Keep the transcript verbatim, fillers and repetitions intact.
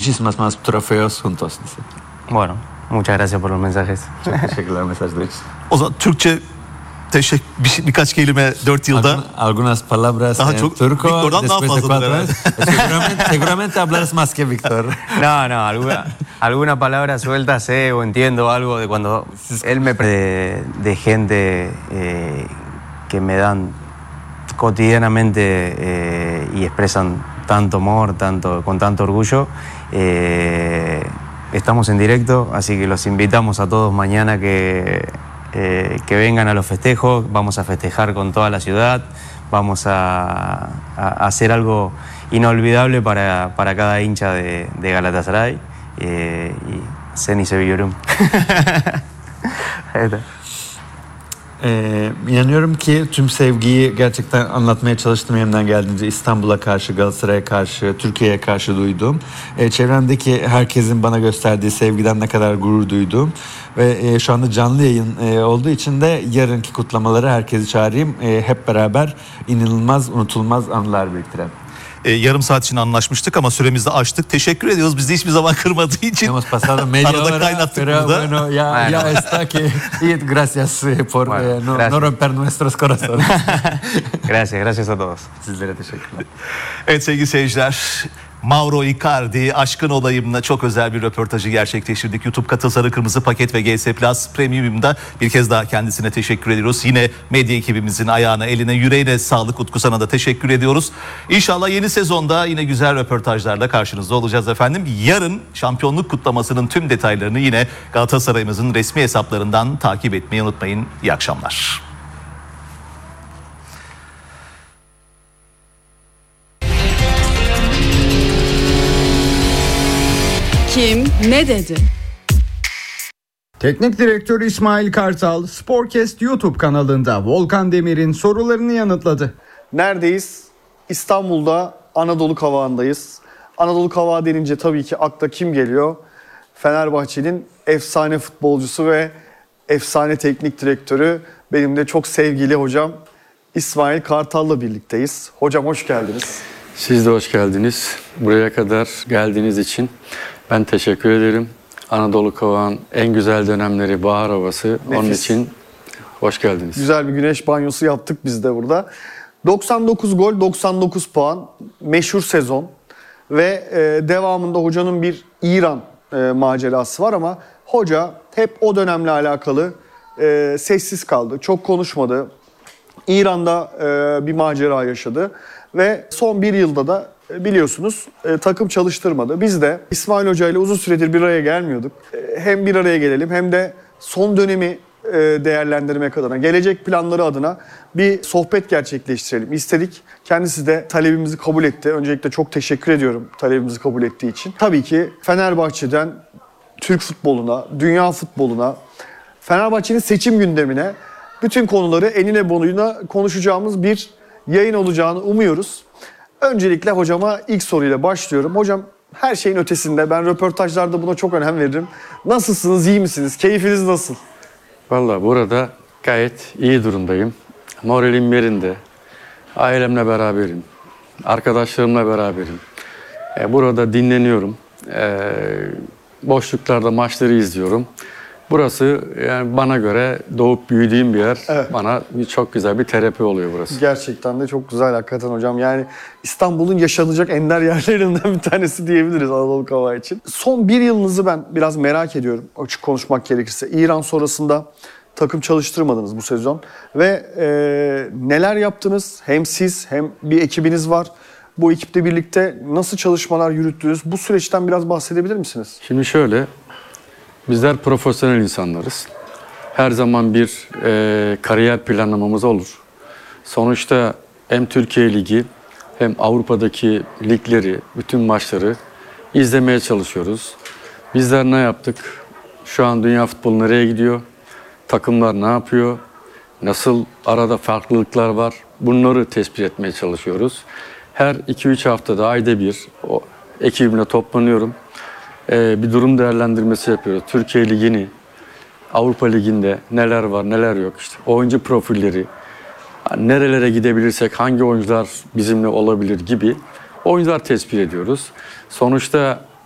muchísimas más trofeos juntos. Dice. Bueno, muchas gracias por los mensajes. Çok teşekkürler mesajlar için. O zaman Türkçe teşekkür bir, birkaç kelime dört yılda. Algun, algunas palabras Daha en çok turco. Victor'dan daha después de fazladır cuatro herhalde. años. seguramente, seguramente hablarás más que Victor. No, no, alguna, alguna palabra suelta sé o entiendo algo de cuando él me... De, de gente eh, que me dan cotidianamente eh, y expresan tanto amor, tanto, con tanto orgullo. Eh, estamos en directo, así que los invitamos a todos mañana que, eh, que vengan a los festejos. Vamos a festejar con toda la ciudad, vamos a, a hacer algo inolvidable para, para cada hincha de, de Galatasaray eh, y seni seviyorum. Evet. Ee, inanıyorum ki tüm sevgiyi gerçekten anlatmaya çalıştım elimden geldiğince İstanbul'a karşı, Galatasaray'a karşı, Türkiye'ye karşı duyduğum, ee, çevremdeki herkesin bana gösterdiği sevgiden ne kadar gurur duyduğum ve e, şu anda canlı yayın e, olduğu için de yarınki kutlamaları herkesi çağırayım. E, hep beraber inanılmaz, unutulmaz anılar biriktirelim. E, yarım saat için anlaşmıştık ama süremizi de aştık. Teşekkür ediyoruz. Bizi hiçbir zaman kırmadığı için. Hemos pasado media Arada hora, kaynattık pero burada. bueno, ya, Bueno. ya está que... Y gracias eh, por Bueno, eh, no, gracias. no romper nuestros corazones. Gracias, gracias a todos. Sizlere teşekkürler. Evet sevgili seyirciler, Mauro Icardi aşkın olayımla çok özel bir röportajı gerçekleştirdik. YouTube Katıl Sarı Kırmızı Paket ve G S Plus Premium'da bir kez daha kendisine teşekkür ediyoruz. Yine medya ekibimizin ayağına, eline, yüreğine sağlık. Utku sana da teşekkür ediyoruz. İnşallah yeni sezonda yine güzel röportajlarla karşınızda olacağız efendim. Yarın şampiyonluk kutlamasının tüm detaylarını yine Galatasaray'ımızın resmi hesaplarından takip etmeyi unutmayın. İyi akşamlar. Kim ne dedi? Teknik direktör İsmail Kartal, Sporcast YouTube kanalında Volkan Demir'in sorularını yanıtladı. Neredeyiz? İstanbul'da Anadolu Kavağı'ndayız. Anadolu Kavağı denince tabii ki akla kim geliyor? Fenerbahçe'nin efsane futbolcusu ve efsane teknik direktörü, benim de çok sevgili hocam İsmail Kartal'la birlikteyiz. Hocam hoş geldiniz. Siz de hoş geldiniz. Buraya kadar geldiğiniz için ben teşekkür ederim. Anadolu Kavağı'nın en güzel dönemleri, bahar havası. Nefis. Onun için hoş geldiniz. Güzel bir güneş banyosu yaptık biz de burada. doksan dokuz gol, doksan dokuz puan, meşhur sezon ve e, devamında hocanın bir İran e, macerası var ama hoca hep o dönemle alakalı e, sessiz kaldı, çok konuşmadı. İran'da e, bir macera yaşadı ve son bir yılda da e, biliyorsunuz e, takım çalıştırmadı. Biz de İsmail Hoca ile uzun süredir bir araya gelmiyorduk. E, hem bir araya gelelim hem de son dönemi e, değerlendirmek adına, gelecek planları adına bir sohbet gerçekleştirelim istedik. Kendisi de talebimizi kabul etti. Öncelikle çok teşekkür ediyorum talebimizi kabul ettiği için. Tabii ki Fenerbahçe'den Türk futboluna, dünya futboluna, Fenerbahçe'nin seçim gündemine, bütün konuları enine boyuna konuşacağımız bir yayın olacağını umuyoruz. Öncelikle hocama ilk soruyla başlıyorum. Hocam, her şeyin ötesinde, ben röportajlarda buna çok önem veririm. Nasılsınız, iyi misiniz? Keyfiniz nasıl? Vallahi burada gayet iyi durumdayım. Moralim yerinde. Ailemle beraberim. Arkadaşlarımla beraberim. E, burada dinleniyorum. E, boşluklarda maçları izliyorum. Burası yani bana göre doğup büyüdüğüm bir yer. Evet. Bana bir, çok güzel bir terapi oluyor burası. Gerçekten de çok güzel hakikaten hocam. Yani İstanbul'un yaşanacak ender yerlerinden bir tanesi diyebiliriz Anadolu Kavağı için. Son bir yılınızı ben biraz merak ediyorum, açık konuşmak gerekirse. İran sonrasında takım çalıştırmadınız bu sezon. Ve e, neler yaptınız? Hem siz hem bir ekibiniz var. Bu ekiple birlikte nasıl çalışmalar yürüttünüz? Bu süreçten biraz bahsedebilir misiniz? Şimdi şöyle, bizler profesyonel insanlarız. Her zaman bir e, kariyer planlamamız olur. Sonuçta hem Türkiye Ligi hem Avrupa'daki ligleri, bütün maçları izlemeye çalışıyoruz. Bizler ne yaptık? Şu an dünya futbolu nereye gidiyor? Takımlar ne yapıyor? Nasıl arada farklılıklar var? Bunları tespit etmeye çalışıyoruz. Her iki üç haftada, ayda bir o ekibimle toplanıyorum. Ee, bir durum değerlendirmesi yapıyoruz. Türkiye Ligi'ni, Avrupa Ligi'nde neler var, neler yok. İşte oyuncu profilleri, nerelere gidebilirsek, hangi oyuncular bizimle olabilir gibi oyuncular tespit ediyoruz. Sonuçta